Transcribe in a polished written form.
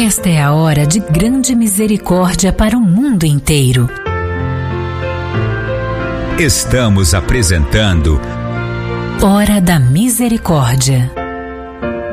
Esta é a hora de grande misericórdia para o mundo inteiro. Estamos apresentando Hora da Misericórdia.